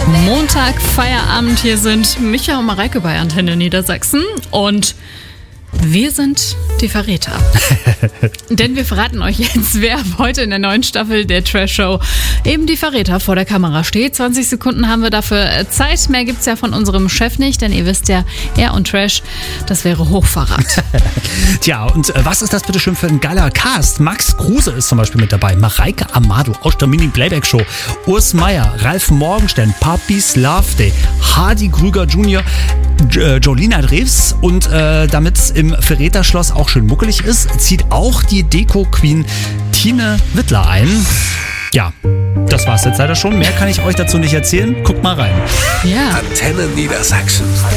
Montag, Feierabend. Hier sind Micha und Mareike bei Antenne Niedersachsen und wir sind die Verräter. Denn wir verraten euch jetzt, wer heute in der neuen Staffel der Trash-Show eben die Verräter vor der Kamera steht. 20 Sekunden haben wir dafür Zeit. Mehr gibt's ja von unserem Chef nicht, denn ihr wisst ja, er und Trash, das wäre Hochverrat. Tja, und was ist das bitte schön für ein geiler Cast? Max Kruse ist zum Beispiel mit dabei, Mareike Amado aus der Mini-Playback-Show, Urs Meier, Ralf Morgenstern, Papis Love Day, Hardy Krüger Jr., Jolina Drews und damit es im Verräterschloss auch schön muckelig ist, zieht auch die Deko-Queen Tine Wittler ein. Ja, das war's jetzt leider schon. Mehr kann ich euch dazu nicht erzählen. Guckt mal rein. Ja. Antenne Niedersachsen.